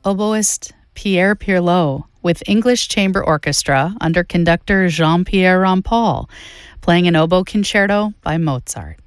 oboist Pierre Pirlot with English Chamber Orchestra under conductor Jean-Pierre Rampal, playing an oboe concerto by Mozart.